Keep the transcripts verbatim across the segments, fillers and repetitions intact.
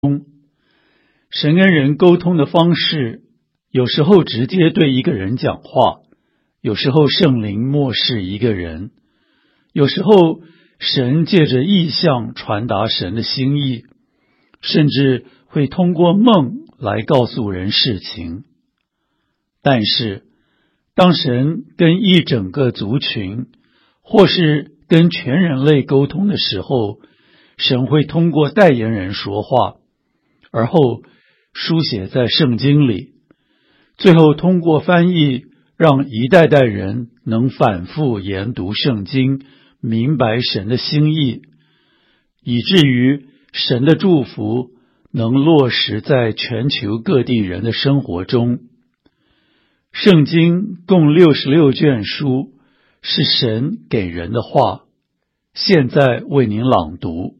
神跟人沟通的方式，有时候直接对一个人讲话，有时候圣灵默示一个人，有时候神借着异象传达神的心意，甚至会通过梦来告诉人事情。但是当神跟一整个族群或是跟全人类沟通的时候，神会通过代言人说话，而后书写在圣经里，最后通过翻译让一代代人能反复研读圣经，明白神的心意，以至于神的祝福能落实在全球各地人的生活中。圣经共六十六卷书，是神给人的话，现在为您朗读。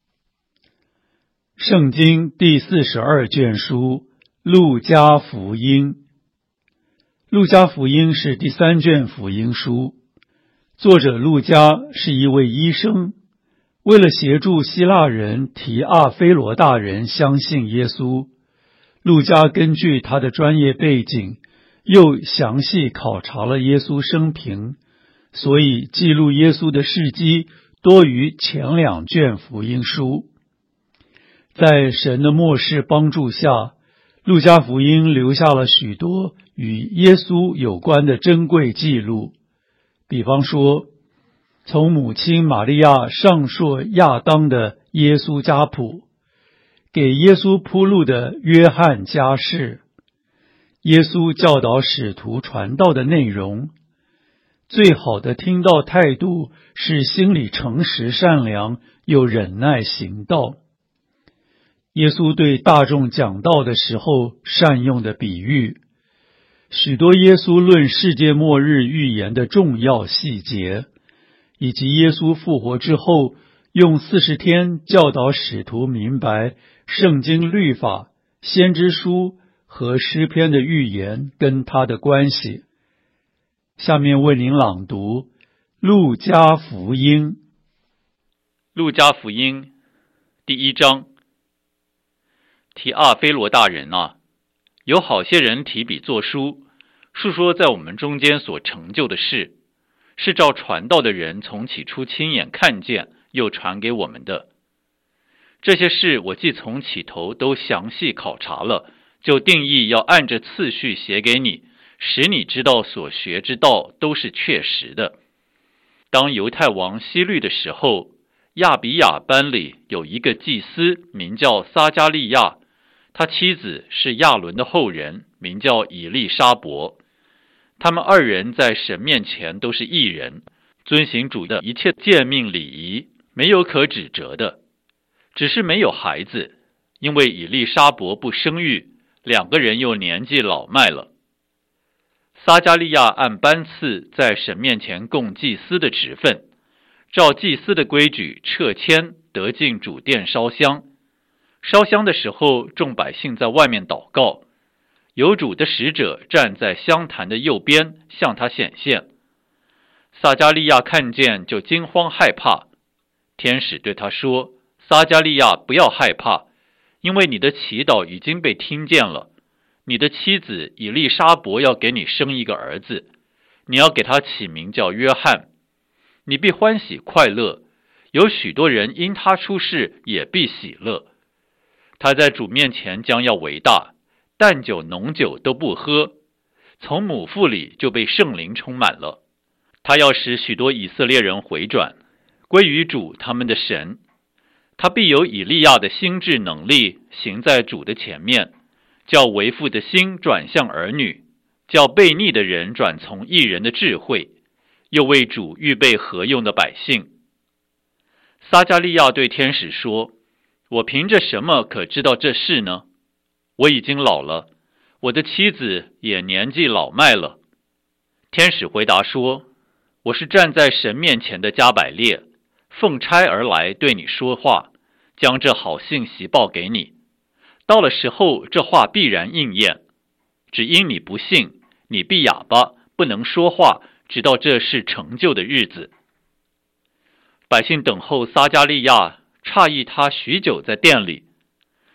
圣经第四十二卷书，路加福音。路加福音是第三卷福音书，作者路加是一位医生，为了协助希腊人提阿非罗大人相信耶稣，路加根据他的专业背景，又详细考察了耶稣生平，所以记录耶稣的事迹多于前两卷福音书。在神的默示帮助下，路加福音留下了许多与耶稣有关的珍贵记录，比方说，从母亲玛利亚上溯亚当的耶稣家谱，给耶稣铺路的约翰家世，耶稣教导使徒传道的内容，最好的听道态度是心里诚实善良又忍耐行道。耶稣对大众讲道的时候善用的比喻，许多耶稣论世界末日预言的重要细节，以及耶稣复活之后用四十天教导使徒明白圣经律法、先知书和诗篇的预言跟他的关系。下面为您朗读路加福音。 路加福音第一章。提阿非罗大人啊，有好些人提笔作书，述说在我们中间所成就的事，是照传道的人从起初亲眼看见又传给我们的。这些事我既从起头都详细考察了，就定义要按着次序写给你，使你知道所学之道都是确实的。当犹太王希律的时候，亚比雅班里有一个祭司，名叫撒加利亚，他妻子是亚伦的后人，名叫以利沙伯。他们二人在神面前都是义人，遵行主的一切诫命礼仪，没有可指责的，只是没有孩子，因为以利沙伯不生育，两个人又年纪老迈了。撒加利亚按班次在神面前供祭司的职分，照祭司的规矩撤签得进主殿烧香。烧香的时候，众百姓在外面祷告，有主的使者站在香坛的右边，向他显现。撒加利亚看见，就惊慌害怕。天使对他说：撒加利亚，不要害怕，因为你的祈祷已经被听见了。你的妻子以利沙伯要给你生一个儿子，你要给他起名叫约翰。你必欢喜快乐，有许多人因他出世也必喜乐。他在主面前将要为大，淡酒浓酒都不喝，从母腹里就被圣灵充满了。他要使许多以色列人回转，归于主他们的神。他必有以利亚的心智能力，行在主的前面，叫为父的心转向儿女，叫悖逆的人转从义人的智慧，又为主预备合用的百姓。撒加利亚对天使说：我凭着什么可知道这事呢？我已经老了，我的妻子也年纪老迈了。天使回答说：我是站在神面前的加百列，奉差而来对你说话，将这好信息报给你。到了时候，这话必然应验。只因你不信，你必哑巴，不能说话，直到这事成就的日子。百姓等候撒加利亚，诧异他许久在殿里。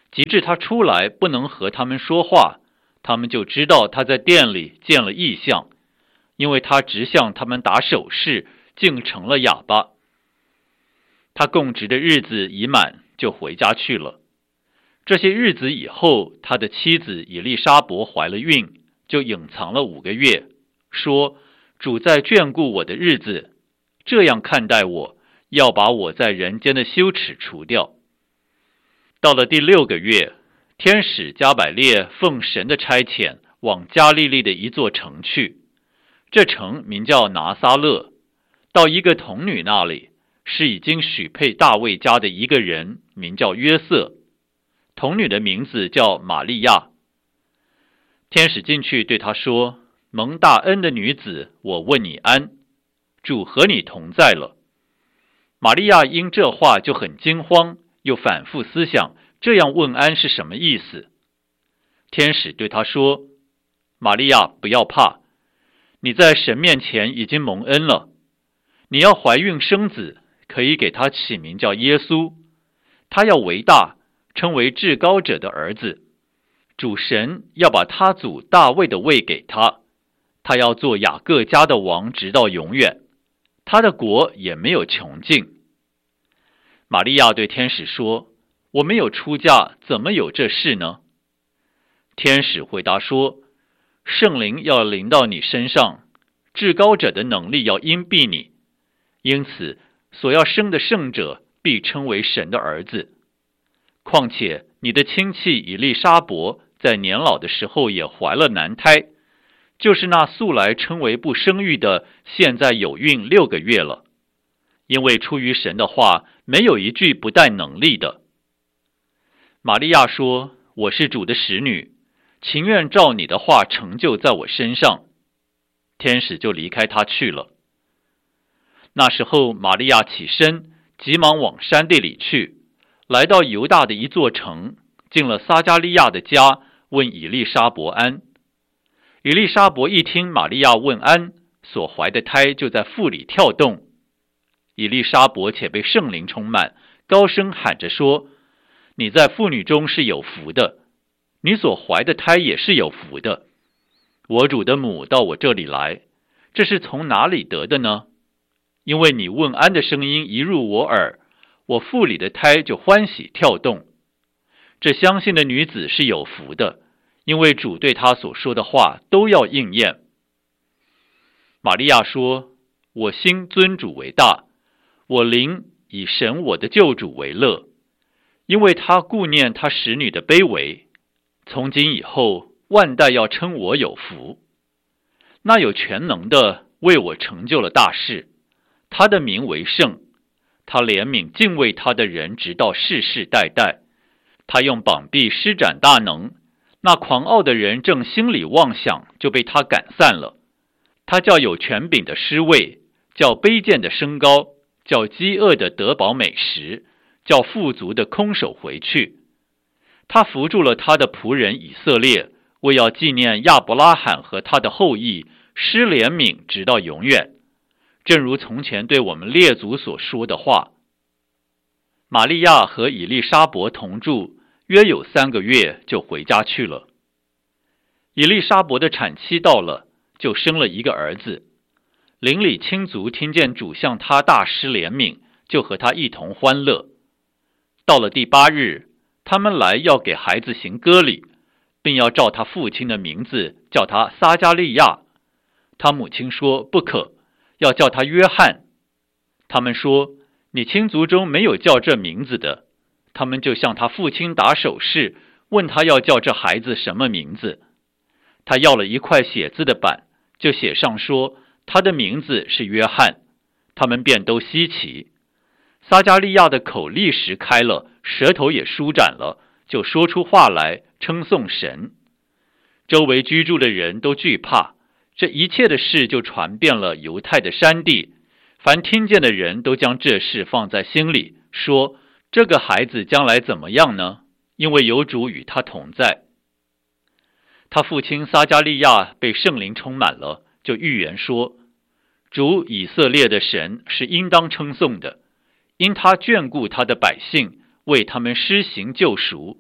及至他出来不能和他们说话，他们就知道他在殿里见了异象，因为他直向他们打手势，竟成了哑巴。他供职的日子已满，就回家去了。这些日子以后，他的妻子以利沙伯怀了孕，就隐藏了五个月，说：主在眷顾我的日子，这样看待我，要把我在人间的羞耻除掉。到了第六个月，天使加百列奉神的差遣，往加利利的一座城去，这城名叫拿撒勒，到一个童女那里，是已经许配大卫家的一个人，名叫约瑟，童女的名字叫玛利亚。天使进去对她说：蒙大恩的女子，我问你安，主和你同在了。玛利亚因这话就很惊慌，又反复思想这样问安是什么意思。天使对她说：玛利亚，不要怕，你在神面前已经蒙恩了，你要怀孕生子，可以给他起名叫耶稣，他要为大，称为至高者的儿子。主神要把他祖大卫的位给他，他要做雅各家的王，直到永远，他的国也没有穷尽。玛利亚对天使说：我没有出嫁，怎么有这事呢？天使回答说：圣灵要临到你身上，至高者的能力要荫庇你，因此所要生的圣者必称为神的儿子。况且你的亲戚以利沙伯在年老的时候也怀了男胎，就是那素来称为不生育的，现在有孕六个月了。因为出于神的话，没有一句不带能力的。玛利亚说：我是主的使女，情愿照你的话成就在我身上。天使就离开她去了。那时候玛利亚起身，急忙往山地里去，来到犹大的一座城，进了撒加利亚的家，问以利沙伯安。以利沙伯一听玛利亚问安，所怀的胎就在腹里跳动。以利沙伯且被圣灵充满，高声喊着说：你在妇女中是有福的，你所怀的胎也是有福的。我主的母到我这里来，这是从哪里得的呢？因为你问安的声音一入我耳，我腹里的胎就欢喜跳动。这相信的女子是有福的，因为主对她所说的话都要应验。玛利亚说：我心尊主为大，我灵以神我的救主为乐，因为他顾念他使女的卑微。从今以后，万代要称我有福。那有全能的为我成就了大事，他的名为圣，他怜悯敬畏他的人，直到世世代代。他用膀臂施展大能，那狂傲的人正心里妄想，就被他赶散了。他叫有权柄的失位，叫卑贱的升高，叫饥饿的得饱美食，叫富足的空手回去。他扶助了他的仆人以色列，为要纪念亚伯拉罕和他的后裔，施怜悯直到永远，正如从前对我们列祖所说的话。玛利亚和以利沙伯同住，约有三个月，就回家去了。以利沙伯的产期到了，就生了一个儿子。邻里亲族听见主向他大施怜悯，就和他一同欢乐。到了第八日，他们来要给孩子行割礼，并要照他父亲的名字叫他撒加利亚。他母亲说不可，要叫他约翰。他们说你亲族中没有叫这名字的。他们就向他父亲打手势，问他要叫这孩子什么名字。他要了一块写字的板，就写上说他的名字是约翰。他们便都稀奇。撒加利亚的口立时开了，舌头也舒展了，就说出话来，称颂神。周围居住的人都惧怕，这一切的事就传遍了犹太的山地。凡听见的人都将这事放在心里，说这个孩子将来怎么样呢？因为有主与他同在。他父亲撒加利亚被圣灵充满了，就预言说，主以色列的神是应当称颂的，因他眷顾他的百姓，为他们施行救赎，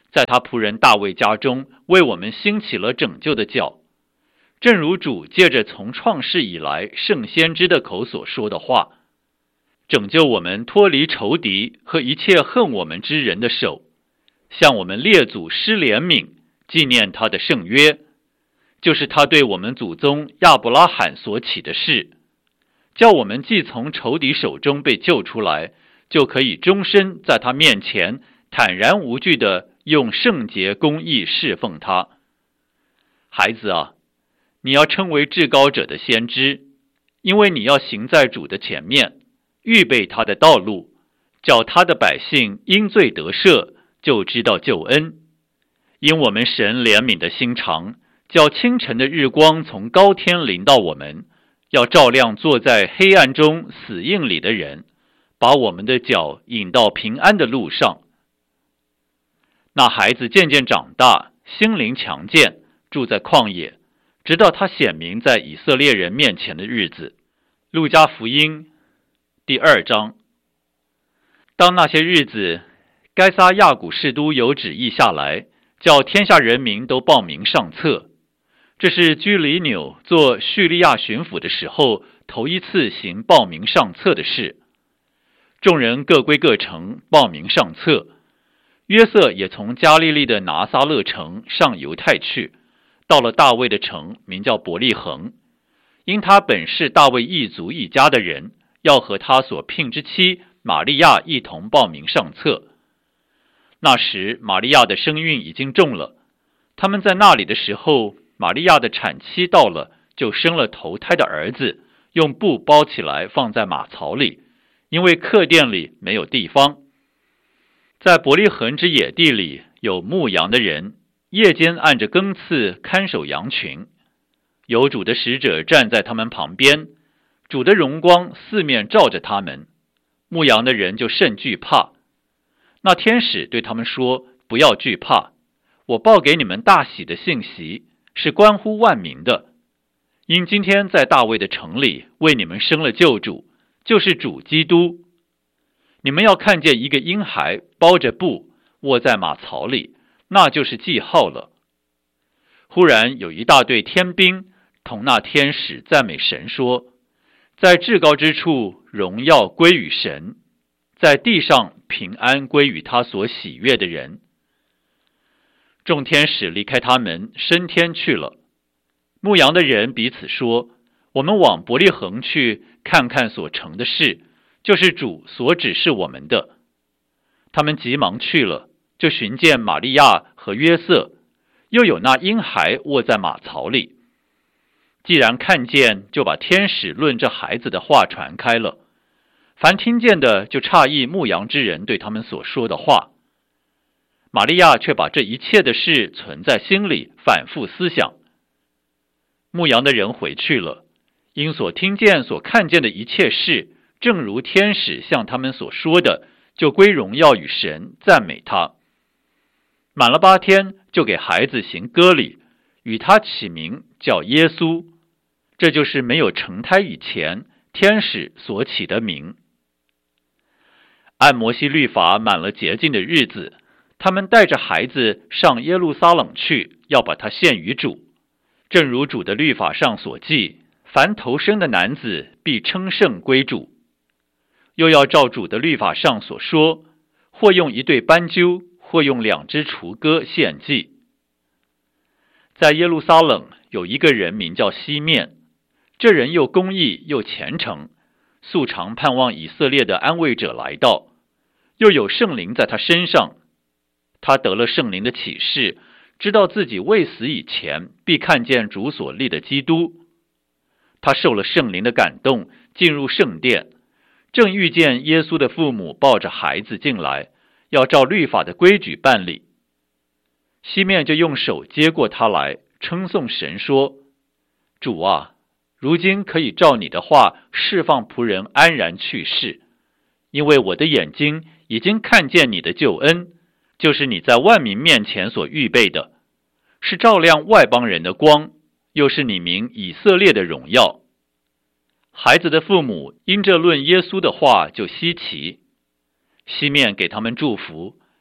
在他仆人大卫家中为我们兴起了拯救的脚，正如主借着从创世以来圣先知的口所说的话，拯救我们脱离仇敌和一切恨我们之人的手，向我们列祖施怜悯，纪念他的圣约，就是他对我们祖宗亚伯拉罕所起的事，叫我们既从仇敌手中被救出来，就可以终身在他面前坦然无惧地用圣洁公义侍奉他。孩子啊，你要称为至高者的先知，因为你要行在主的前面，预备他的道路，叫他的百姓因罪得赦，就知道救恩。因我们神怜悯的心肠，叫清晨的日光从高天临到我们，要照亮坐在黑暗中死荫里的人，把我们的脚引到平安的路上。那孩子渐渐长大，心灵强健，住在旷野，直到他显明在以色列人面前的日子。路加福音第二章。当那些日子，该撒亚古士都有旨意下来，叫天下人民都报名上册。这是居里纽做叙利亚巡抚的时候头一次行报名上册的事。众人各归各城报名上册。约瑟也从加利利的拿撒勒城上犹太去，到了大卫的城，名叫伯利恒，因他本是大卫一族一家的人，要和他所聘之妻玛利亚一同报名上册。那时玛利亚的身孕已经重了，他们在那里的时候，玛利亚的产期到了，就生了头胎的儿子，用布包起来放在马槽里，因为客店里没有地方。在伯利恒之野地里有牧羊的人，夜间按着更次看守羊群，有主的使者站在他们旁边，主的荣光四面照着他们，牧羊的人就甚惧怕。那天使对他们说，不要惧怕，我报给你们大喜的信息，是关乎万民的。因今天在大卫的城里为你们生了救主，就是主基督。你们要看见一个婴孩包着布卧在马槽里，那就是记号了。忽然有一大队天兵同那天使赞美神说，在至高之处荣耀归于神，在地上平安归于他所喜悦的人。众天使离开他们，升天去了。牧羊的人彼此说，我们往伯利恒去看看所成的事，就是主所指示我们的。他们急忙去了，就寻见玛利亚和约瑟，又有那婴孩卧在马槽里。既然看见，就把天使论这孩子的话传开了。凡听见的就诧异牧羊之人对他们所说的话。玛利亚却把这一切的事存在心里，反复思想。牧羊的人回去了，因所听见所看见的一切事，正如天使向他们所说的，就归荣耀与神，赞美他。满了八天，就给孩子行割礼，与他起名叫耶稣，这就是没有成胎以前天使所起的名。按摩西律法满了洁净的日子，他们带着孩子上耶路撒冷去，要把他献于主。正如主的律法上所记，凡头生的男子必称圣归主。又要照主的律法上所说，或用一对斑鸠，或用两只雏鸽献祭。在耶路撒冷有一个人名叫西面，这人又公义又虔诚，素常盼望以色列的安慰者来到，又有圣灵在他身上。他得了圣灵的启示，知道自己未死以前必看见主所立的基督。他受了圣灵的感动，进入圣殿，正遇见耶稣的父母抱着孩子进来，要照律法的规矩办理。西面就用手接过他来，称颂神说，主啊，如今可以照你的话释放仆人安然去世，因为我的眼睛已经看见你的救恩，就是你在万民面前所预备的，是照亮外邦人的光，又是你名以色列的荣耀。孩子的父母因这论耶稣的话就稀奇。西面给他们祝福，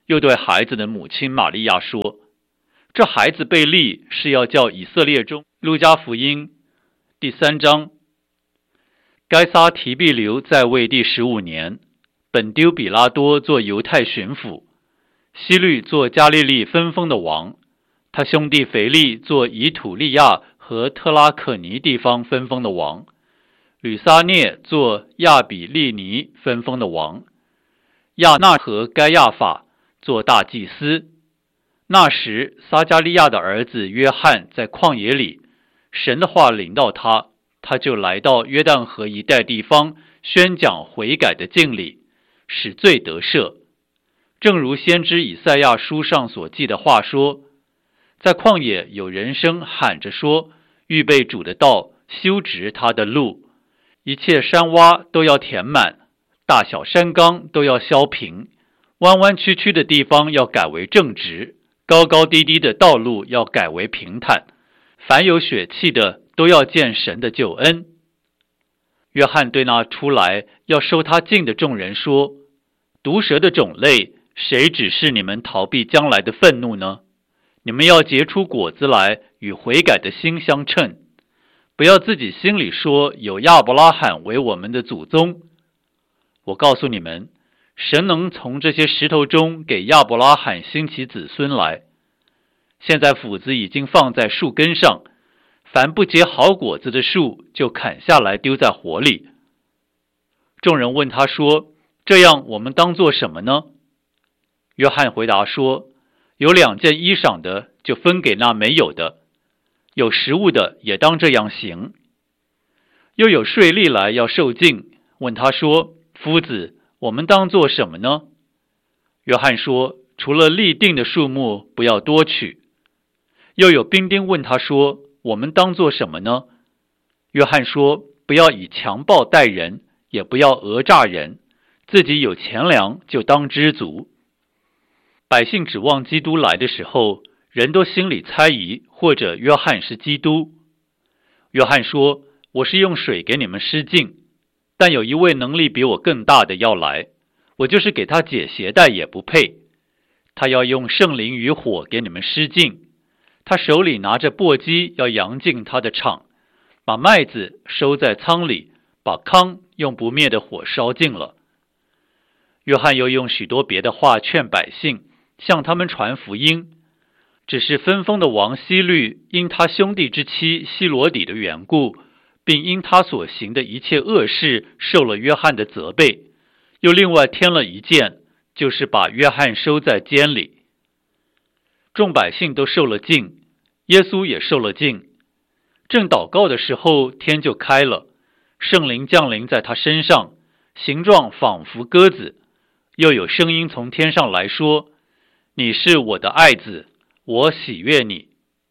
又对孩子的母亲玛利亚说，这孩子被立是要叫以色列中。路加福音第三章。该撒提庇留在位第十五年，本丢比拉多做犹太巡抚，希律做加利利分封的王，他兄弟腓力做以土利亚和特拉可尼地方分封的王，吕撒涅做亚比利尼分封的王，亚纳和该亚法做大祭司。那时撒加利亚的儿子约翰在旷野里，神的话临到他，他就来到约旦河一带地方，宣讲悔改的敬礼，使罪得赦。正如先知以赛亚书上所记的话说，在旷野有人声喊着说，预备主的道，修直他的路，一切山洼都要填满，大小山冈都要削平，弯弯曲曲的地方要改为正直，高高低低的道路要改为平坦，凡有血气的都要见神的救恩。约翰对那出来要收他进的众人说，毒蛇的种类，谁指示你们逃避将来的愤怒呢？你们要结出果子来，与悔改的心相称，不要自己心里说，有亚伯拉罕为我们的祖宗。我告诉你们，神能从这些石头中给亚伯拉罕兴起子孙来。现在斧子已经放在树根上，凡不结好果子的树，就砍下来丢在火里。众人问他说，这样我们当做什么呢？约翰回答说，有两件衣裳的，就分给那没有的；有食物的，也当这样行。又有税吏来要受尽，问他说，夫子，我们当做什么呢？约翰说，除了立定的数目，不要多取。又有兵丁问他说，我们当做什么呢？约翰说，不要以强暴待人，也不要讹诈人，自己有钱粮就当知足。百姓指望基督来的时候，人都心里猜疑，或者约翰是基督。约翰说，我是用水给你们施浸，但有一位能力比我更大的要来，我就是给他解鞋带也不配。他要用圣灵与火给你们施浸，他手里拿着簸箕，要扬进他的场，把麦子收在仓里，把糠用不灭的火烧尽了。约翰又用许多别的话劝百姓，向他们传福音。只是分封的王希律因他兄弟之妻希罗底的缘故，并因他所行的一切恶事受了约翰的责备，又另外添了一件，就是把约翰收在监里。众百姓都受了禁，耶稣也受了禁。正祷告的时候，天就开了，圣灵降临在他身上，形状仿佛鸽子，又有声音从天上来说，你是我的爱子，我喜悦你。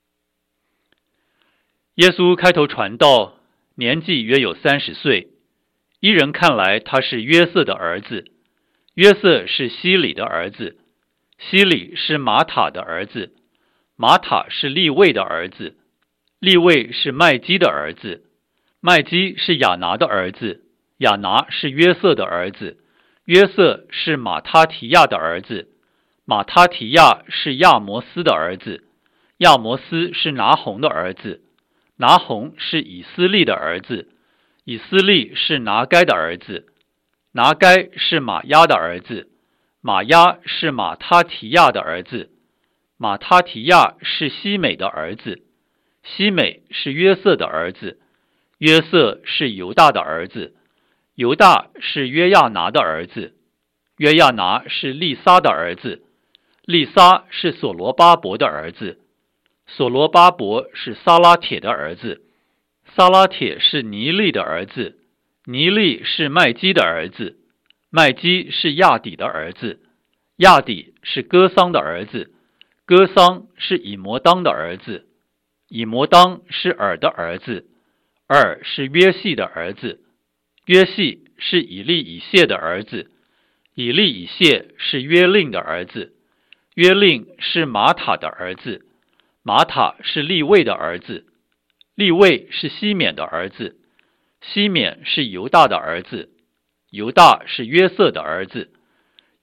耶稣开头传道，年纪约有三十岁，依人看来他是约瑟的儿子，约瑟是希里的儿子，希里是马塔的儿子，马塔是利未的儿子，利未是麦基的儿子，麦基是亚拿的儿子，亚拿是约瑟的儿子，约瑟是马他提亚的儿子，马他提亚是亚摩斯的儿子，亚摩斯是拿红的儿子，拿红是以斯利的儿子，以斯利是拿该的儿子，拿该是马押的儿子，马押是马他提亚的儿子，马他提亚是西美的儿子，西美是约瑟的儿子，约瑟是犹大的儿子，犹大是约亚拿的儿子，约亚拿是利撒的儿子，利撒是所罗巴伯的儿子，所罗巴伯是撒拉铁的儿子，撒拉铁是尼利的儿子，尼利是麦基的儿子，麦基是亚底的儿子，亚底是哥桑的儿子，哥桑是以摩当的儿子，以摩当是尔的儿子，尔是约细的儿子，约细是以利以谢的儿子，以利以谢是约令的儿子，约令是马塔的儿子，马塔是利未的儿子，利未是西缅的儿子，西缅是犹大的儿子，犹大是约瑟的儿子，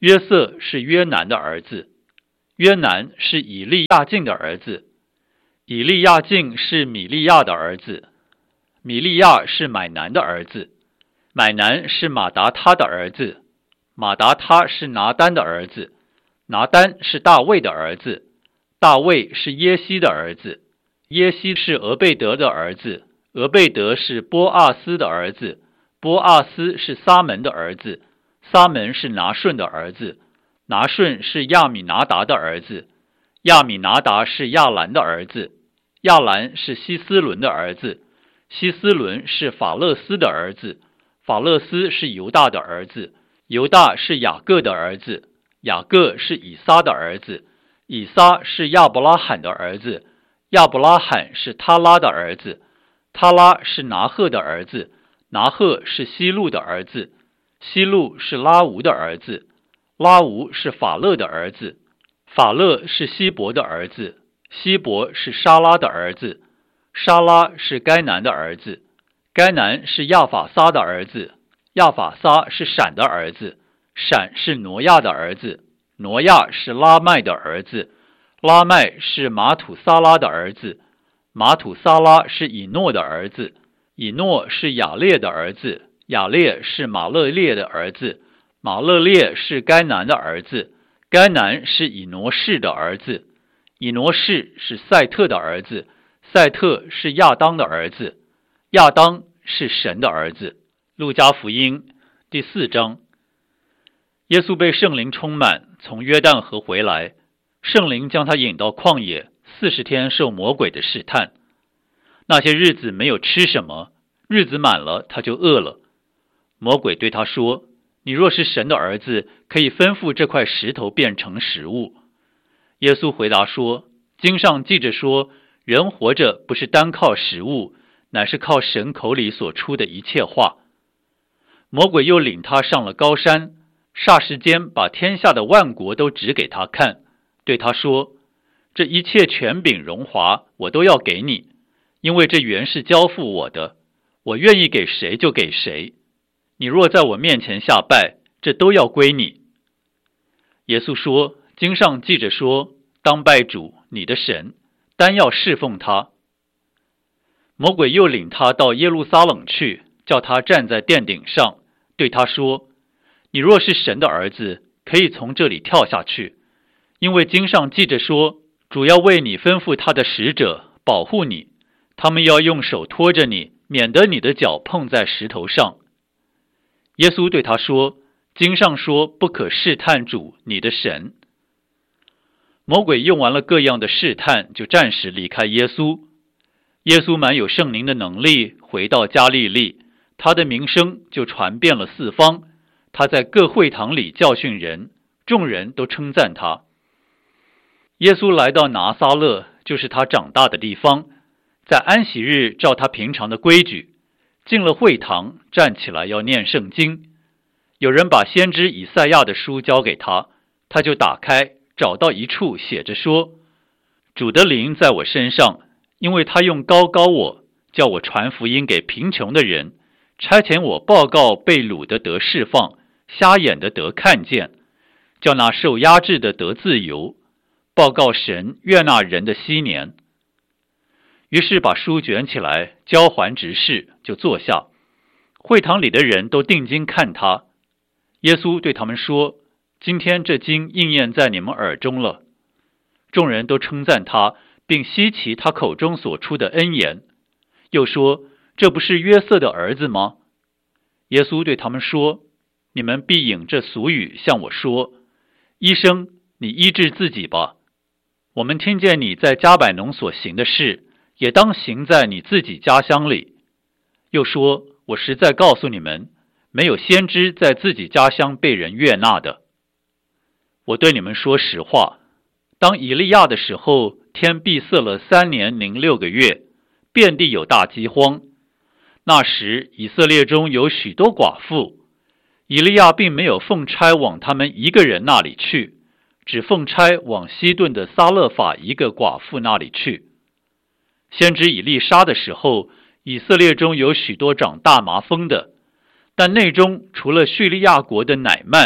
约瑟是约南的儿子，约南是以利亚敬的儿子，以利亚敬是米利亚的儿子，米利亚是买南的儿子，买南是马达他的儿子，马达他是拿单的儿子，拿单是大卫的儿子，大卫是耶西的儿子，耶西是俄贝德的儿子，俄贝德是波阿斯的儿子，波阿斯是撒门的儿子，撒门是拿顺的儿子，拿顺是亚米拿达的儿子，亚米拿达是亚兰的儿子，亚兰是希斯伦的儿子，希斯伦是法勒斯的儿子，法勒斯是犹大的儿子，犹大是雅各的儿子，雅各是以撒的儿子，以撒是亚伯拉罕的儿子，亚伯拉罕是他拉的儿子，他拉是拿赫的儿子，拿赫是希路的儿子，希路是拉吾的儿子，拉吾是法勒的儿子，法勒是希伯的儿子，希伯是沙拉的儿子，沙拉是该南的儿子，该南是亚法撒的儿子，亚法撒是闪的儿子，闪是挪亚的儿子，挪亚是拉麦的儿子，拉麦是马土撒拉的儿子，马土撒拉是以诺的儿子，以诺是雅列的儿子，雅列是马勒列的儿子，马勒列是该南的儿子，该南是以挪士的儿子，以挪士是赛特的儿子，赛特是亚当的儿子，亚当是神的儿子。路加福音第四章。耶稣被圣灵充满，从约旦河回来，圣灵将他引到旷野，四十天受魔鬼的试探。那些日子没有吃什么，日子满了，他就饿了。魔鬼对他说：你若是神的儿子，可以吩咐这块石头变成食物。耶稣回答说：经上记着说，人活着不是单靠食物，乃是靠神口里所出的一切话。魔鬼又领他上了高山，霎时间把天下的万国都指给他看，对他说：这一切权柄荣华我都要给你，因为这原是交付我的，我愿意给谁就给谁。你若在我面前下拜，这都要归你。耶稣说：经上记着说，当拜主你的神，单要侍奉他。魔鬼又领他到耶路撒冷去，叫他站在殿顶上，对他说：你若是神的儿子，可以从这里跳下去，因为经上记着说，主要为你吩咐他的使者保护你，他们要用手托着你，免得你的脚碰在石头上。耶稣对他说：经上说，不可试探主你的神。魔鬼用完了各样的试探，就暂时离开耶稣。耶稣满有圣灵的能力，回到加利利，他的名声就传遍了四方。他在各会堂里教训人，众人都称赞他。耶稣来到拿撒勒，就是他长大的地方，在安息日照他平常的规矩，进了会堂，站起来要念圣经。有人把先知以赛亚的书交给他，他就打开，找到一处写着说：主的灵在我身上，因为他用膏膏我，叫我传福音给贫穷的人，差遣我报告被掳的得释放，瞎眼的得看见，叫那受压制的得自由，报告神悦纳人的禧年。于是把书卷起来，交还执事，就坐下。会堂里的人都定睛看他。耶稣对他们说：今天这经应验在你们耳中了。众人都称赞他，并稀奇他口中所出的恩言，又说：这不是约瑟的儿子吗？耶稣对他们说：你们必引这俗语向我说：医生，你医治自己吧。我们听见你在迦百农所行的事，也当行在你自己家乡里。又说：我实在告诉你们，没有先知在自己家乡被人悦纳的。我对你们说实话，当以利亚的时候，天闭塞了三年零六个月，遍地有大饥荒。那时以色列中有许多寡妇，以利亚并没有奉差往他们一个人那里去，只奉差往西顿的撒勒法一个寡妇那里去。先知以利沙的时候，以色列中有许多长大麻风的，但内中除了叙利亚国的乃曼，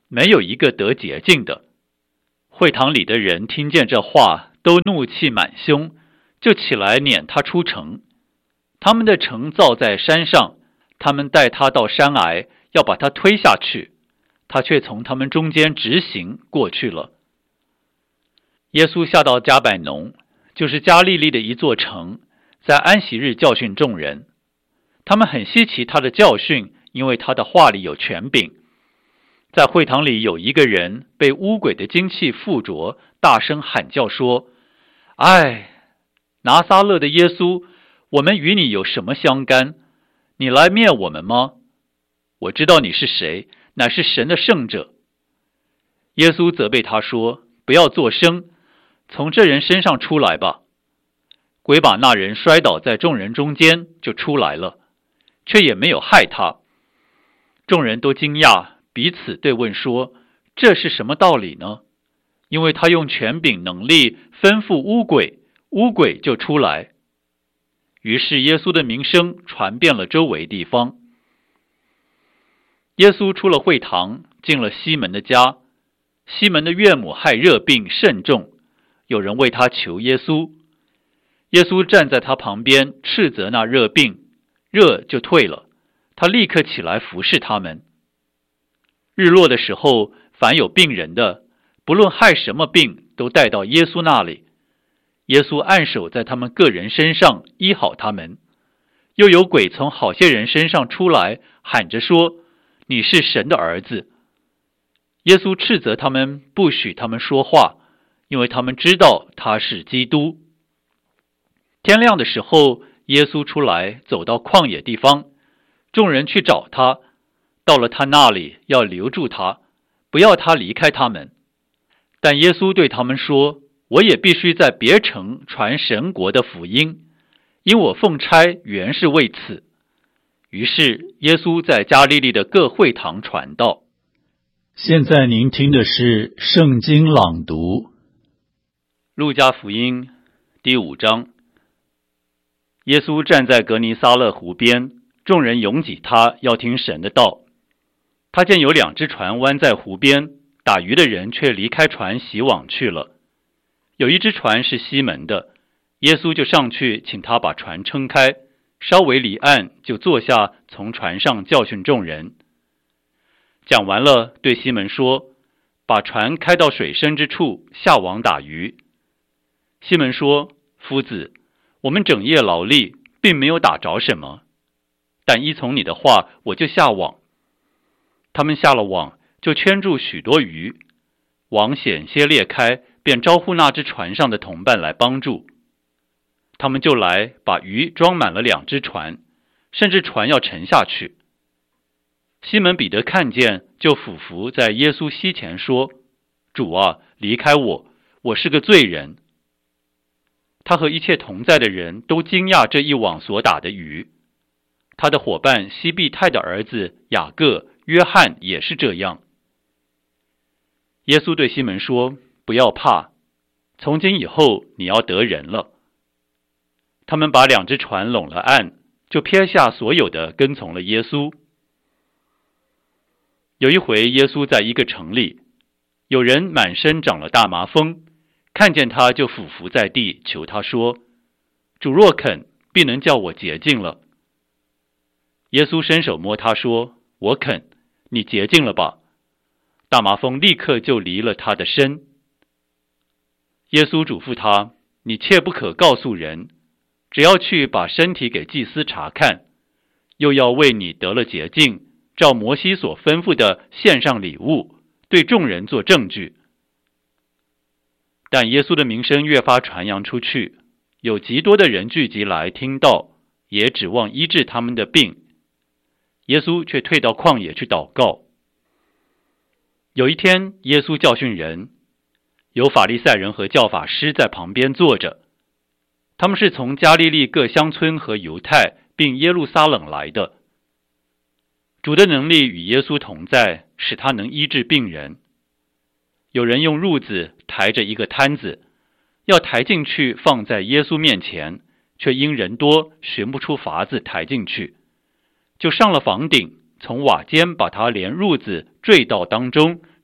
没有一个得洁净的。会堂里的人听见这话，都怒气满胸，就起来撵他出城。他们的城造在山上，他们带他到山崖，要把他推下去，他却从他们中间直行过去了。耶稣下到加百农，就是加利利的一座城，在安息日教训众人。他们很稀奇他的教训，因为他的话里有权柄。在会堂里有一个人被污鬼的精气附着，大声喊叫说：哎，拿撒勒的耶稣，我们与你有什么相干？你来灭我们吗？我知道你是谁，乃是神的圣者。耶稣责备他说：不要作声，从这人身上出来吧。鬼把那人摔倒在众人中间，就出来了，却也没有害他。众人都惊讶，彼此对问说：这是什么道理呢？因为他用权柄能力吩咐污鬼，污鬼就出来。于是耶稣的名声传遍了周围地方。耶稣出了会堂，进了西门的家。西门的岳母害热病甚重，有人为他求耶稣。耶稣站在他旁边，斥责那热病，热就退了，他立刻起来服侍他们。日落的时候，凡有病人的，不论害什么病，都带到耶稣那里。耶稣按手在他们个人身上，医好他们。又有鬼从好些人身上出来，喊着说：你是神的儿子。耶稣斥责他们，不许他们说话，因为他们知道他是基督。天亮的时候，耶稣出来，走到旷野地方，众人去找他，到了他那里，要留住他，不要他离开他们。但耶稣对他们说：我也必须在别城传神国的福音，因我奉差原是为此。于是耶稣在加利利的各会堂传道。 现在您听的是圣经朗读。 路加福音第五章。耶稣站在格尼撒勒湖边，众人拥挤他，要听神的道。他见有两只船弯在湖边，打鱼的人却离开船洗网去了。有一只船是西门的，耶稣就上去请他把船撑开，稍微离岸，就坐下，从船上教训众人。讲完了，对西门说：把船开到水深之处，下网打鱼。西门说：夫子，我们整夜劳力，并没有打着什么，但依从你的话，我就下网。他们下了网，就圈住许多鱼，网险些裂开，便招呼那只船上的同伴来帮助。他们就来，把鱼装满了两只船，甚至船要沉下去。西门彼得看见，就俯伏在耶稣膝前说：主啊，离开我，我是个罪人。他和一切同在的人都惊讶这一网所打的鱼。他的伙伴西庇太的儿子雅各、约翰也是这样。耶稣对西门说：不要怕，从今以后你要得人了。他们把两只船拢了岸，就撇下所有的，跟从了耶稣。有一回，耶稣在一个城里，有人满身长了大麻风，看见他就俯伏在地，求他说：主若肯，必能叫我洁净了。耶稣伸手摸他说：我肯，你洁净了吧。大麻风立刻就离了他的身。耶稣嘱咐他：你切不可告诉人，只要去把身体给祭司查看，又要为你得了洁净，照摩西所吩咐的献上礼物，对众人做证据。但耶稣的名声越发传扬出去，有极多的人聚集来听道，也指望医治他们的病。耶稣却退到旷野去祷告。有一天，耶稣教训人，有法利赛人和教法师在旁边坐着，他们是从加利利各乡村和犹太并耶路撒冷来的。主的能力与耶稣同在，使他能医治病人。有人用褥子抬着一个摊子，要抬进去放在耶稣面前，却因人多，寻不出法子抬进去，就上了房顶，从瓦间把他连褥子坠到当中，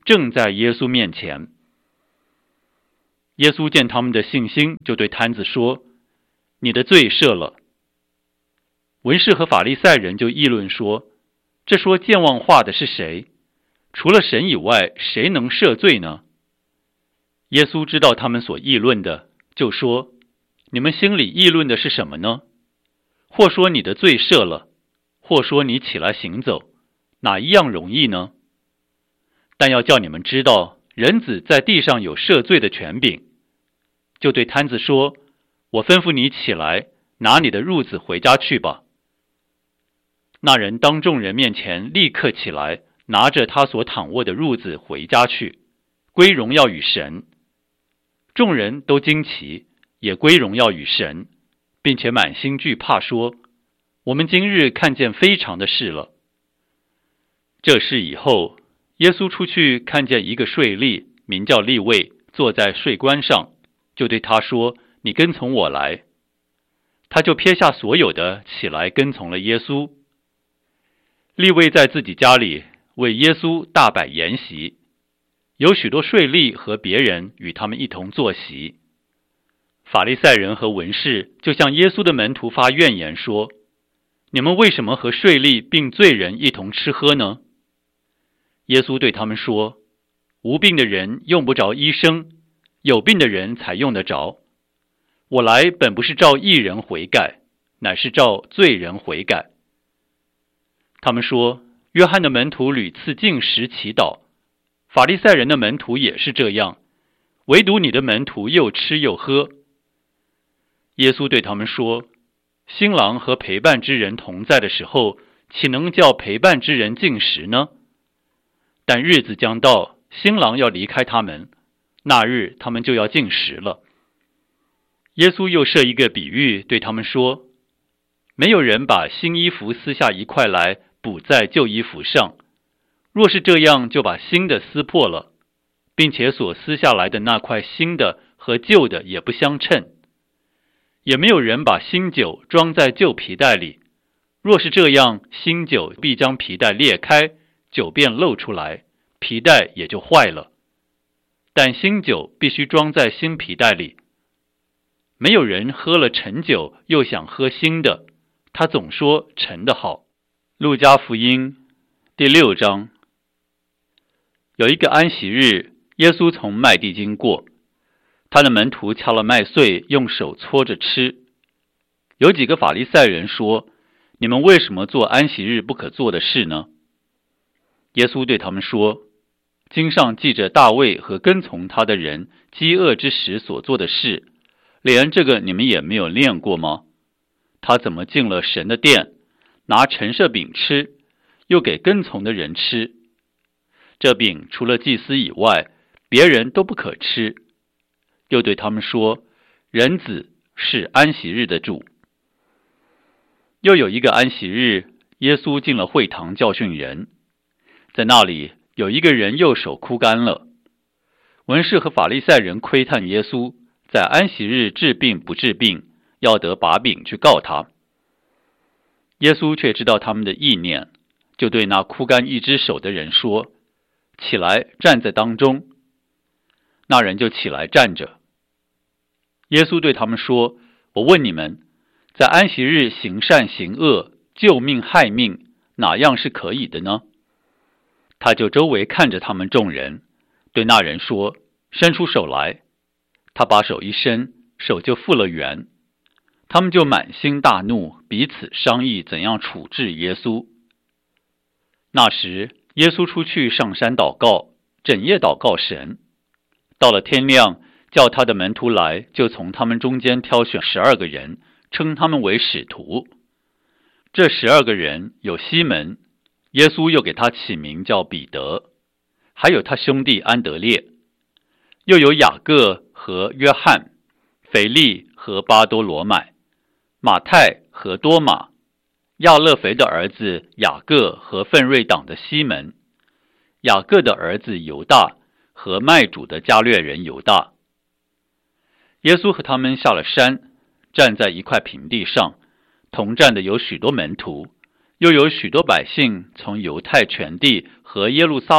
正在耶稣面前。耶稣见他们的信心，就对摊子说：你的罪赦了。文士和法利赛人就议论说：这说健忘话的是谁？除了神以外，谁能赦罪呢？耶稣知道他们所议论的，就说：你们心里议论的是什么呢？或说你的罪赦了，或说你起来行走，哪一样容易呢？但要叫你们知道，人子在地上有赦罪的权柄。就对摊子说：我吩咐你起来，拿你的褥子回家去吧。那人当众人面前立刻起来，拿着他所躺卧的褥子回家去，归荣耀与神。众人都惊奇，也归荣耀与神，并且满心惧怕，说：我们今日看见非常的事了。这事以后，耶稣出去看见一个税吏，名叫利未，坐在税关上，就对他说：你跟从我来。他就撇下所有的，起来跟从了耶稣。利未在自己家里为耶稣大摆筵席，有许多税吏和别人与他们一同坐席。法利赛人和文士就向耶稣的门徒发怨言说：你们为什么和税吏并罪人一同吃喝呢？耶稣对他们说：无病的人用不着医生，有病的人才用得着。我来本不是召义人悔改，乃是召罪人悔改。他们说：约翰的门徒屡次禁食祈祷，法利赛人的门徒也是这样，唯独你的门徒又吃又喝。耶稣对他们说：新郎和陪伴之人同在的时候，岂能叫陪伴之人禁食呢？但日子将到，新郎要离开他们，那日他们就要禁食了。耶稣又设一个比喻对他们说：没有人把新衣服撕下一块来补在旧衣服上，若是这样，就把新的撕破了，并且所撕下来的那块新的和旧的也不相称。也没有人把新酒装在旧皮袋里，若是这样，新酒必将皮袋裂开，酒便漏出来，皮袋也就坏了。但新酒必须装在新皮袋里。没有人喝了陈酒又想喝新的，他总说陈的好。路加福音第六章。有一个安息日，耶稣从麦地经过，他的门徒敲了麦穗，用手搓着吃。有几个法利赛人说：你们为什么做安息日不可做的事呢？耶稣对他们说：经上记着大卫和跟从他的人饥饿之时所做的事，连这个你们也没有念过吗？他怎么进了神的殿，拿陈设饼吃，又给跟从的人吃。这饼除了祭司以外，别人都不可吃。又对他们说：人子是安息日的主。又有一个安息日，耶稣进了会堂教训人，在那里有一个人右手枯干了。文士和法利赛人窥探耶稣在安息日治病不治病，要得把柄去告他。耶稣却知道他们的意念，就对那枯干一只手的人说：起来，站在当中。那人就起来站着。耶稣对他们说：我问你们，在安息日行善行恶，救命害命，哪样是可以的呢？他就周围看着他们众人，对那人说：伸出手来。他把手一伸，手就复了原。他们就满心大怒，彼此商议怎样处置耶稣。那时耶稣出去上山祷告，整夜祷告神。到了天亮，叫他的门徒来，就从他们中间挑选十二个人，称他们为使徒。这十二个人有西门，耶稣又给他起名叫彼得，还有他兄弟安德烈，又有雅各和约翰，腓力和巴多罗买，马太和多马，亚勒腓的儿子雅各和奋锐党的西门，雅各的儿子犹大和卖主的加略人犹大。耶稣和他们下了山，站在一块平地上，同站的有许多门徒，又有许多百姓从犹太全地和耶路撒冷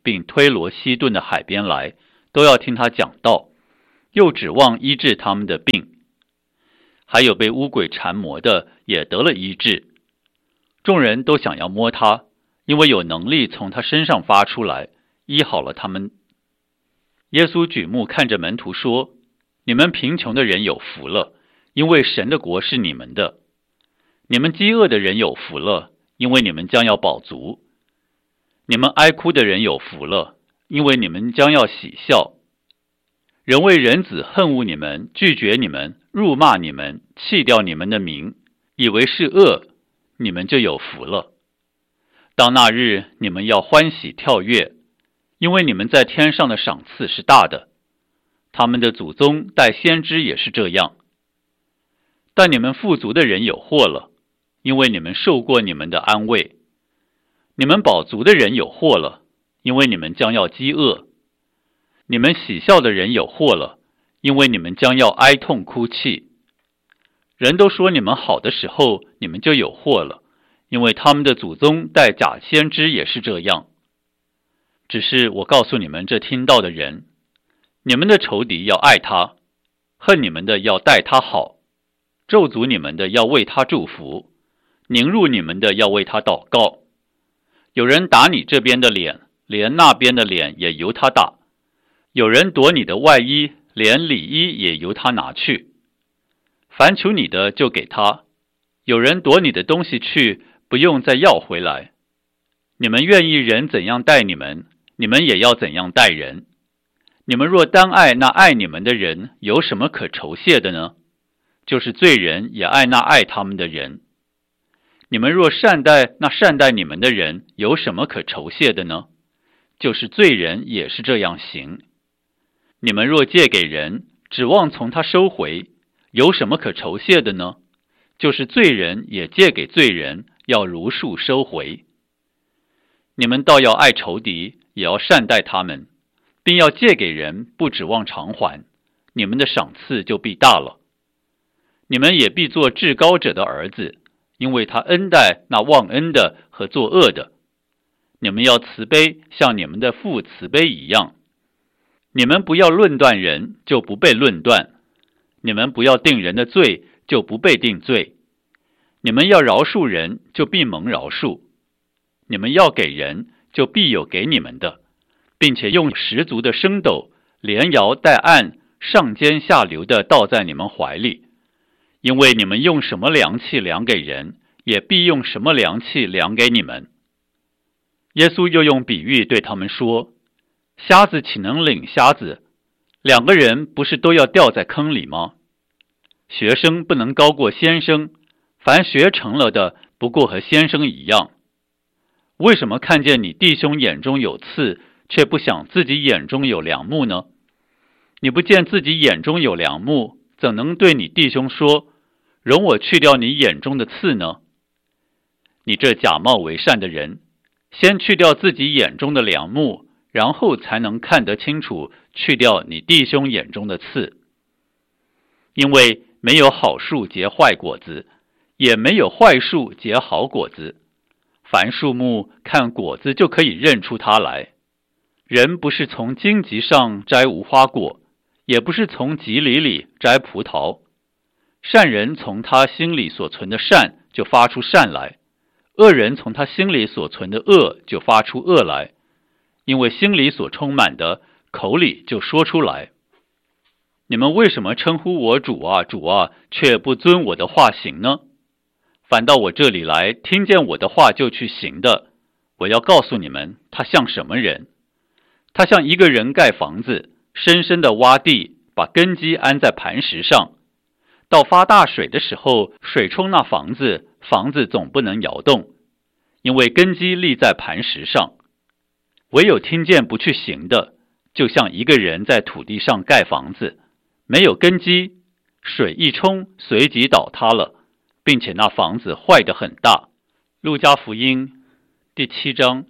并推罗西顿的海边来，都要听他讲道，又指望医治他们的病。还有被污鬼缠磨的也得了医治。众人都想要摸他，因为有能力从他身上发出来，医好了他们。耶稣举目看着门徒说：你们贫穷的人有福了，因为神的国是你们的。你们饥饿的人有福了，因为你们将要饱足。你们哀哭的人有福了，因为你们将要喜笑。人为人子恨恶你们，拒绝你们，辱骂你们，弃掉你们的名，以为是恶，你们就有福了。当那日，你们要欢喜跳跃，因为你们在天上的赏赐是大的。他们的祖宗待先知也是这样。但你们富足的人有祸了，因为你们受过你们的安慰。你们饱足的人有祸了，因为你们将要饥饿。你们喜笑的人有祸了，因为你们将要哀痛哭泣。人都说你们好的时候，你们就有祸了，因为他们的祖宗待假先知也是这样。只是我告诉你们这听到的人，你们的仇敌要爱他，恨你们的要待他好，咒诅你们的要为他祝福，凌辱你们的要为他祷告。有人打你这边的脸，连那边的脸也由他打。有人夺你的外衣，连里衣也由他拿去。凡求你的就给他，有人夺你的东西去，不用再要回来。你们愿意人怎样待你们，你们也要怎样待人。你们若单爱那爱你们的人，有什么可酬谢的呢？就是罪人也爱那爱他们的人。你们若善待那善待你们的人，有什么可酬谢的呢？就是罪人也是这样行。你们若借给人，指望从他收回，有什么可酬谢的呢？就是罪人也借给罪人，要如数收回。你们倒要爱仇敌，也要善待他们，并要借给人，不指望偿还，你们的赏赐就必大了。你们也必做至高者的儿子，因为他恩待那忘恩的和作恶的。你们要慈悲，像你们的父慈悲一样。你们不要论断人，就不被论断；你们不要定人的罪，就不被定罪；你们要饶恕人，就必蒙饶恕；你们要给人，就必有给你们的，并且用十足的升斗，连摇带按，上尖下流的倒在你们怀里。因为你们用什么量器量给人，也必用什么量器量给你们。耶稣又用比喻对他们说：瞎子岂能领瞎子？两个人不是都要掉在坑里吗？学生不能高过先生，凡学成了的，不过和先生一样。为什么看见你弟兄眼中有刺，却不想自己眼中有梁木呢？你不见自己眼中有梁木，怎能对你弟兄说：容我去掉你眼中的刺呢？你这假冒为善的人，先去掉自己眼中的梁木，然后才能看得清楚，去掉你弟兄眼中的刺。因为没有好树结坏果子，也没有坏树结好果子。凡树木看果子就可以认出它来。人不是从荆棘上摘无花果，也不是从棘藜里摘葡萄。善人从他心里所存的善就发出善来，恶人从他心里所存的恶就发出恶来，因为心里所充满的，口里就说出来。你们为什么称呼我主啊主啊，却不遵我的话行呢？反到我这里来，听见我的话就去行的，我要告诉你们，他像什么人？他像一个人盖房子，深深的挖地，把根基安在磐石上。到发大水的时候，水冲那房子，房子总不能摇动，因为根基立在磐石上。唯有听见不去行的，就像一个人在土地上盖房子，没有根基，水一冲，随即倒塌了，并且那房子坏得很大。路加福音第七章。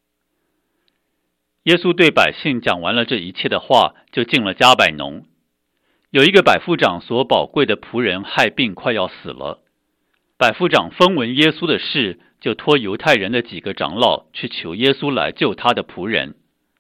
耶稣对百姓讲完了这一切的话，就进了迦百农。有一个百夫长所宝贵的仆人害病快要死了，百夫长风闻耶稣的事，就托犹太人的几个长老去求耶稣来救他的仆人。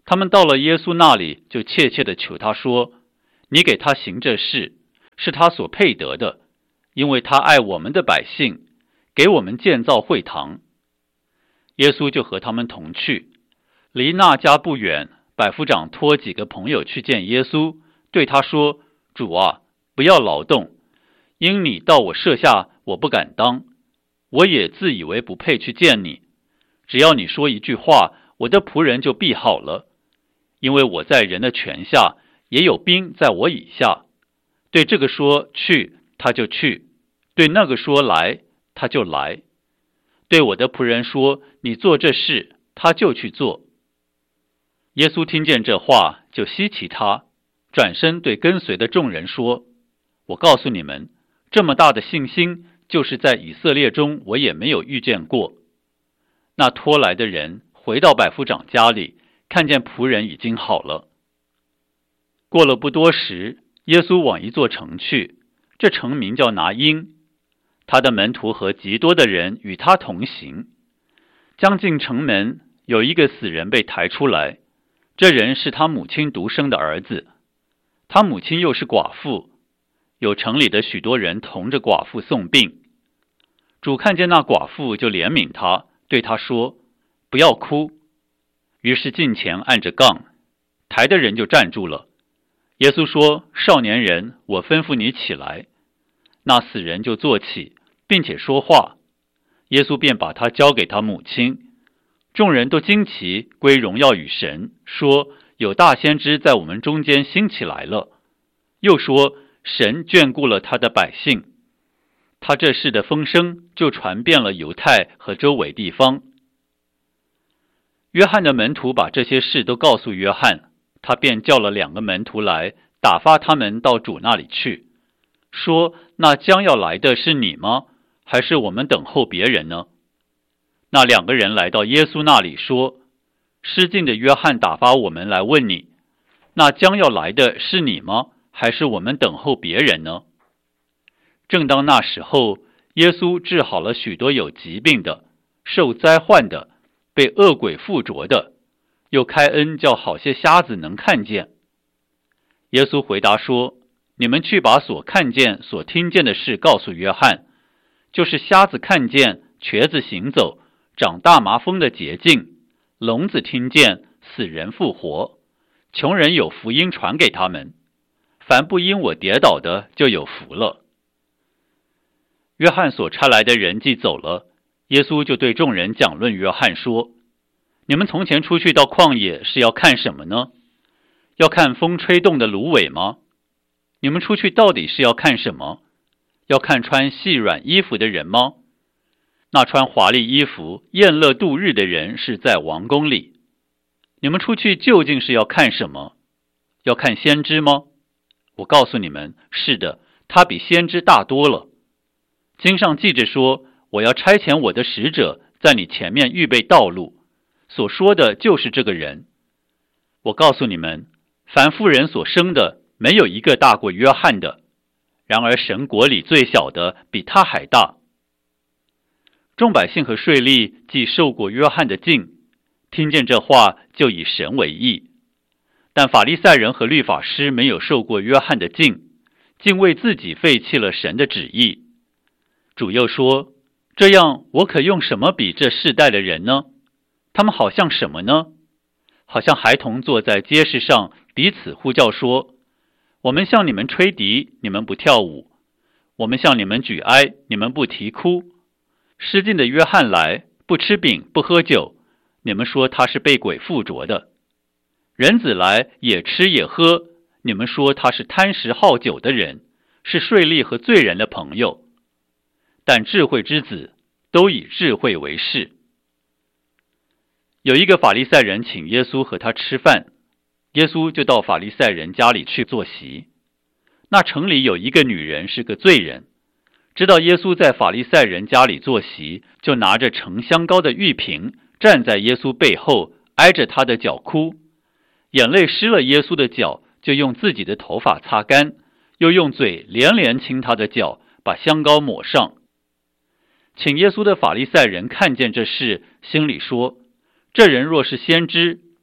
他们到了耶稣那里，就切切地求他说：你给他行这事，是他所配得的，因为他爱我们的百姓，给我们建造会堂。耶稣就和他们同去，离那家不远，百夫长托几个朋友去见耶稣，对他说：主啊，不要劳动，因你到我舍下，我不敢当，我也自以为不配去见你。只要你说一句话，我的仆人就必好了，因为我在人的权下，也有兵在我以下。对这个说去，他就去；对那个说来，他就来。对我的仆人说，你做这事，他就去做。耶稣听见这话，就稀奇他，转身对跟随的众人说：我告诉你们，这么大的信心，就是在以色列中我也没有遇见过。那拖来的人回到百夫长家里，看见仆人已经好了。过了不多时，耶稣往一座城去，这城名叫拿因。他的门徒和极多的人与他同行。将近城门，有一个死人被抬出来，这人是他母亲独生的儿子，他母亲又是寡妇，有城里的许多人同着寡妇送病。主看见那寡妇，就怜悯他，对他说：不要哭。于是近前按着杠，抬的人就站住了。耶稣说：少年人，我吩咐你起来。那死人就坐起，并且说话。耶稣便把他交给他母亲。众人都惊奇，归荣耀与神，说：有大先知在我们中间兴起来了。又说：神眷顾了他的百姓。他这事的风声就传遍了犹太和周围地方。约翰的门徒把这些事都告诉约翰，他便叫了两个门徒来，打发他们到主那里去，说：那将要来的是你吗？还是我们等候别人呢？那两个人来到耶稣那里说：失敬的约翰打发我们来问你，那将要来的是你吗？还是我们等候别人呢？正当那时候，耶稣治好了许多有疾病的、受灾患的、被恶鬼附着的，又开恩叫好些瞎子能看见。耶稣回答说：你们去把所看见、所听见的事告诉约翰，就是瞎子看见，瘸子行走，长大麻风的洁净，聋子听见，死人复活，穷人有福音传给他们，凡不因我跌倒的，就有福了。约翰所差来的人既走了，耶稣就对众人讲论约翰说：你们从前出去到旷野是要看什么呢？要看风吹动的芦苇吗？你们出去到底是要看什么？要看穿细软衣服的人吗？那穿华丽衣服宴乐度日的人是在王宫里。你们出去究竟是要看什么？要看先知吗？我告诉你们，是的，他比先知大多了。经上记着说：我要差遣我的使者在你前面预备道路，所说的就是这个人。我告诉你们，凡妇人所生的，没有一个大过约翰的，然而神国里最小的比他还大。众百姓和税吏既受过约翰的浸，听见这话就以神为义。但法利赛人和律法师没有受过约翰的浸，竟为自己废弃了神的旨意。主又说：这样我可用什么比这世代的人呢？他们好像什么呢？好像孩童坐在街市上，彼此呼叫说：我们向你们吹笛，你们不跳舞；我们向你们举哀，你们不啼哭。失敬的约翰来，不吃饼，不喝酒，你们说他是被鬼附着的；人子来，也吃也喝，你们说他是贪食好酒的人，是税吏和罪人的朋友。但智慧之子都以智慧为事。有一个法利赛人请耶稣和他吃饭，耶稣就到法利赛人家里去坐席。那城里有一个女人是个罪人，知道耶稣在法利赛人家里坐席，就拿着盛香膏的玉瓶，站在耶稣背后，挨着他的脚哭，眼泪湿了耶稣的脚，就用自己的头发擦干，又用嘴连连亲他的脚，把香膏抹上。请耶稣的法利赛人看见这事，心里说：这人若是先知，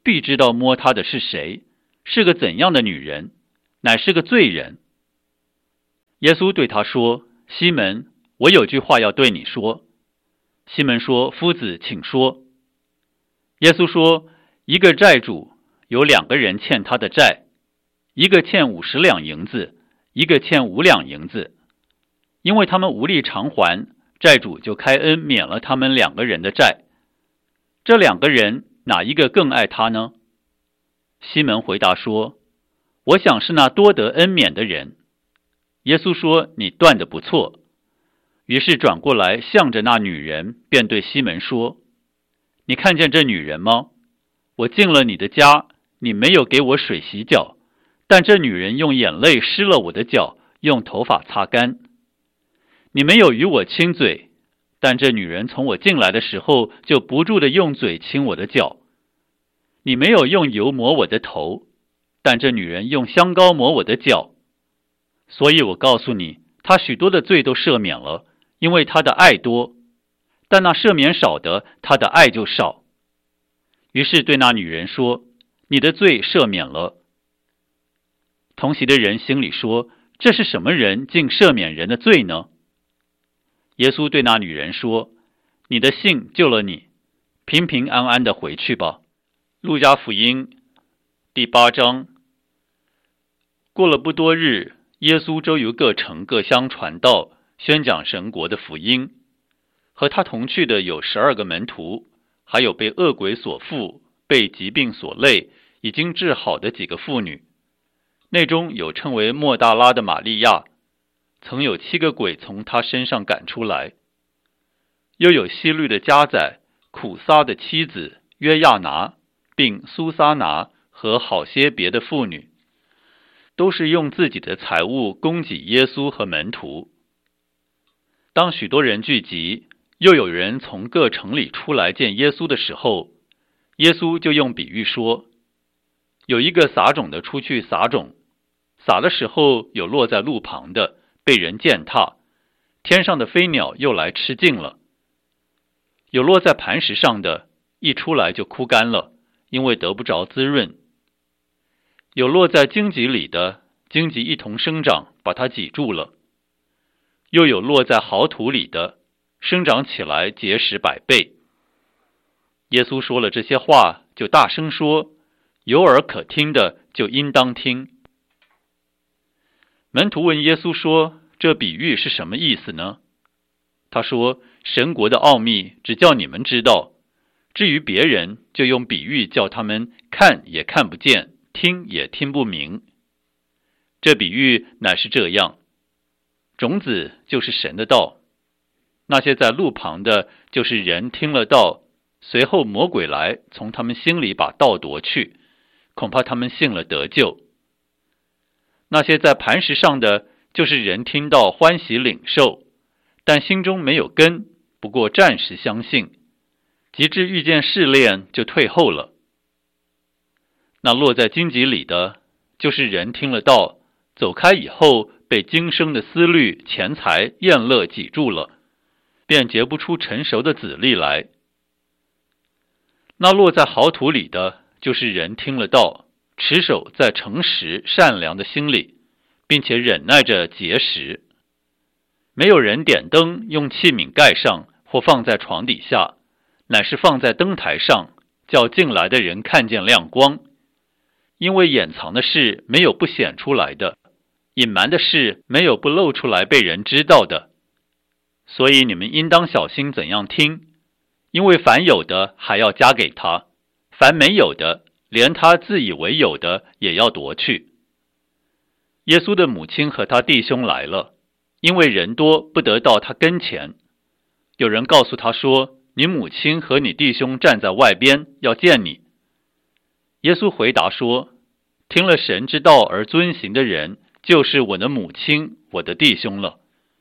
必知道摸他的是谁，是个怎样的女人，乃是个罪人。耶稣对他说：西门，我有句话要对你说。西门说：夫子，请说。耶稣说：一个债主有两个人欠他的债，一个欠五十两银子，一个欠五两银子。因为他们无力偿还，债主就开恩免了他们两个人的债。这两个人哪一个更爱他呢？西门回答说：我想是那多得恩免的人。耶稣说：你断得不错。于是转过来向着那女人，便对西门说：你看见这女人吗？我进了你的家，你没有给我水洗脚，但这女人用眼泪湿了我的脚，用头发擦干。你没有与我亲嘴，但这女人从我进来的时候就不住地用嘴亲我的脚。你没有用油抹我的头，但这女人用香膏抹我的脚。所以我告诉你，她许多的罪都赦免了，因为她的爱多；但那赦免少的，她的爱就少。于是对那女人说：你的罪赦免了。同席的人心里说：这是什么人竟赦免人的罪呢？耶稣对那女人说：你的信救了你，平平安安的回去吧。路加福音第八章。过了不多日，耶稣周游各城各乡传道，宣讲神国的福音。和他同去的有十二个门徒，还有被恶鬼所附、被疾病所累、已经治好的几个妇女。内中有称为莫大拉的玛利亚，曾有七个鬼从他身上赶出来。又有希律的家宰、苦撒的妻子约亚拿，并苏撒拿和好些别的妇女，都是用自己的财物供给耶稣和门徒。当许多人聚集，又有人从各城里出来见耶稣的时候，耶稣就用比喻说：有一个撒种的出去撒种，撒的时候有落在路旁的，被人践踏，天上的飞鸟又来吃尽了；有落在磐石上的，一出来就枯干了，因为得不着滋润；有落在荆棘里的，荆棘一同生长，把它挤住了；又有落在好土里的，生长起来结实百倍。耶稣说了这些话，就大声说：有耳可听的就应当听。门徒问耶稣说：这比喻是什么意思呢？他说：神国的奥秘只叫你们知道，至于别人，就用比喻叫他们看也看不见，听也听不明。这比喻乃是这样：种子就是神的道，那些在路旁的，就是人听了道，随后魔鬼来，从他们心里把道夺去，恐怕他们信了得救。那些在磐石上的，就是人听到欢喜领受，但心中没有根，不过暂时相信，及至遇见试炼，就退后了。那落在荆棘里的，就是人听了道，走开以后，被今生的思虑、钱财、宴乐挤住了，便结不出成熟的子粒来。那落在好土里的，就是人听了道，持守在诚实善良的心里，并且忍耐着结实。没有人点灯用器皿盖上，或放在床底下，乃是放在灯台上，叫进来的人看见亮光。因为掩藏的事没有不显出来的，隐瞒的事没有不露出来被人知道的。所以你们应当小心怎样听，因为凡有的还要加给他，凡没有的，连他自以为有的也要夺去。耶稣的母亲和他弟兄来了，因为人多，不得到他跟前。有人告诉他说：你母亲和你弟兄站在外边，要见你。耶稣回答说：听了神之道而遵行的人，就是我的母亲，我的弟兄了。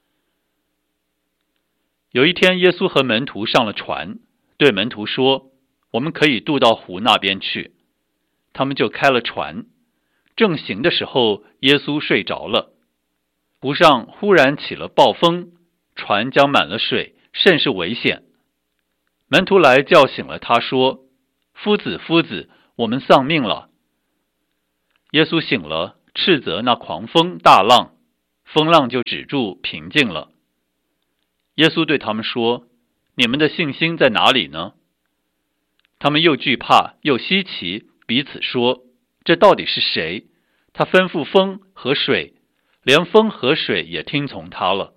有一天，耶稣和门徒上了船，对门徒说：我们可以渡到湖那边去。他们就开了船。正行的时候，耶稣睡着了。湖上忽然起了暴风，船将满了水，甚是危险。门徒来叫醒了他，说：夫子，夫子， 我们丧命了。”耶稣醒了，斥责那狂风大浪，风浪就止住，平静了。耶稣对他们说：“你们的信心在哪里呢？”他们又惧怕又稀奇，彼此说：“这到底是谁？他吩咐风和水，连风和水也听从他了。”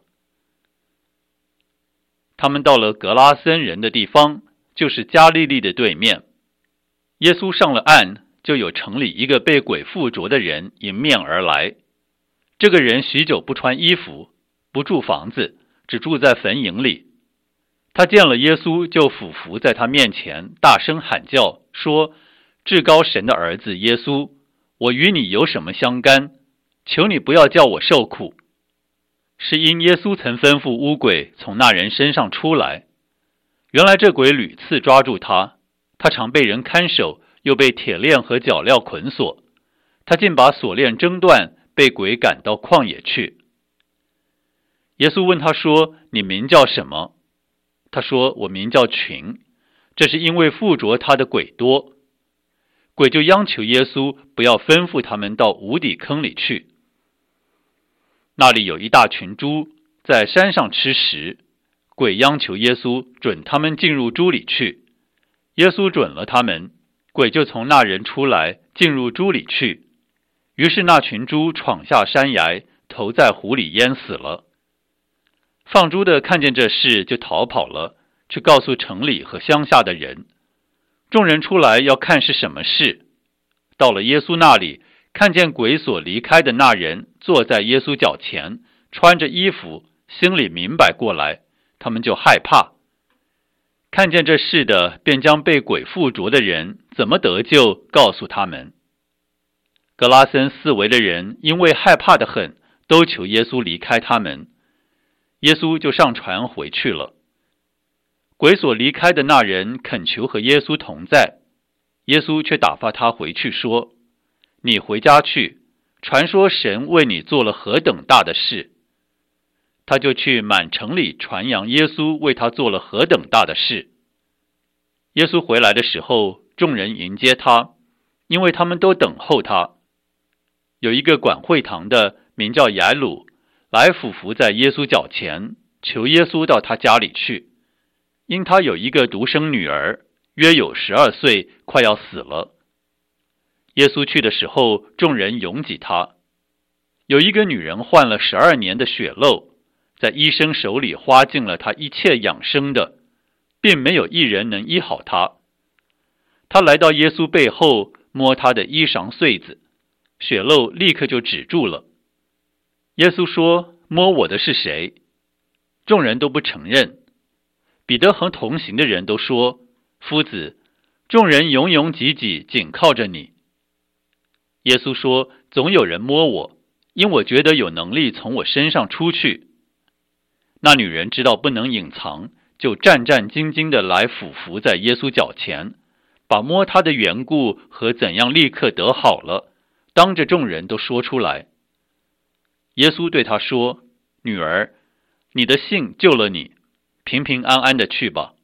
他们到了格拉森人的地方，就是加利利的对面。耶稣上了岸，就有城里一个被鬼附着的人迎面而来。这个人许久不穿衣服，不住房子，只住在坟茔里。他见了耶稣，就俯伏在他面前，大声喊叫，说：“至高神的儿子耶稣，我与你有什么相干？求你不要叫我受苦。”是因耶稣曾吩咐污鬼从那人身上出来。原来这鬼屡次抓住他，他常被人看守，又被铁链和脚镣捆锁。他竟把锁链挣断，被鬼赶到旷野去。耶稣问他说：“你名叫什么？”他说：“我名叫群。”这是因为附着他的鬼多。鬼就央求耶稣不要吩咐他们到无底坑里去。那里有一大群猪在山上吃食，鬼央求耶稣准他们进入猪里去。耶稣准了他们，鬼就从那人出来，进入猪里去。于是那群猪闯下山崖，投在湖里淹死了。放猪的看见这事，就逃跑了，去告诉城里和乡下的人。众人出来要看是什么事。到了耶稣那里，看见鬼所离开的那人坐在耶稣脚前，穿着衣服，心里明白过来，他们就害怕。看见这事的，便将被鬼附着的人怎么得救告诉他们。格拉森四围的人因为害怕得很，都求耶稣离开他们。耶稣就上船回去了。鬼所离开的那人恳求和耶稣同在，耶稣却打发他回去说：“你回家去，传说神为你做了何等大的事。”他就去满城里传扬耶稣为他做了何等大的事。耶稣回来的时候，众人迎接他，因为他们都等候他。有一个管会堂的，名叫雅鲁，来俯伏在耶稣脚前，求耶稣到他家里去，因他有一个独生女儿，约有十二岁，快要死了。耶稣去的时候，众人拥挤他。有一个女人患了十二年的血漏，在医生手里花尽了他一切养生的，并没有一人能医好他。他来到耶稣背后，摸他的衣裳穗子，血漏立刻就止住了。耶稣说：“摸我的是谁？”众人都不承认。彼得和同行的人都说：“夫子，众人拥拥挤挤，紧靠着你。”耶稣说：“总有人摸我，因我觉得有能力从我身上出去。”那女人知道不能隐藏，就战战兢兢地来俯伏在耶稣脚前，把摸他的缘故和怎样立刻得好了，当着众人都说出来。耶稣对他说：“女儿，你的信救了你，平平安安的去吧。”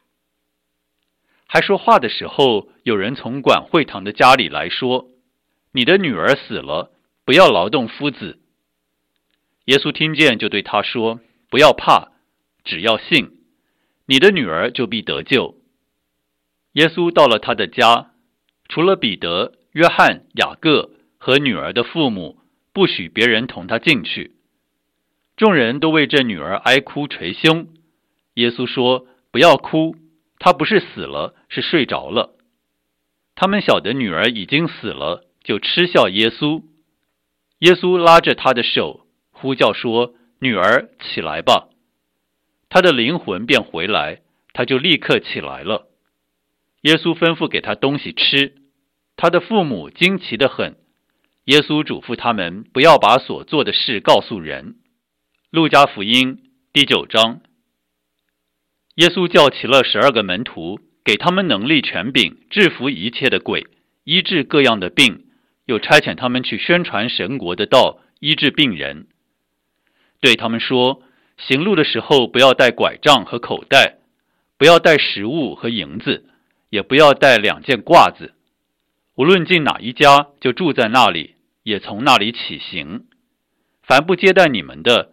还说话的时候，有人从管会堂的家里来说：“你的女儿死了，不要劳动夫子。”耶稣听见，就对他说：“不要怕，只要信，你的女儿就必得救。”耶稣到了他的家，除了彼得、约翰、雅各和女儿的父母，不许别人同他进去。众人都为这女儿哀哭捶胸。耶稣说：“不要哭，她不是死了，是睡着了。”他们晓得女儿已经死了，就嗤笑耶稣。耶稣拉着他的手，呼叫说：“女儿，起来吧。”她的灵魂便回来，她就立刻起来了。耶稣吩咐给她东西吃，她的父母惊奇得很。耶稣嘱咐他们不要把所做的事告诉人。路加福音第九章。耶稣叫齐了十二个门徒，给他们能力权柄，制服一切的鬼，医治各样的病，又差遣他们去宣传神国的道，医治病人。对他们说：“行路的时候不要带拐杖和口袋，不要带食物和银子，也不要带两件褂子。 无论进哪一家，就住在那里，也从那里起行。凡不接待你们的，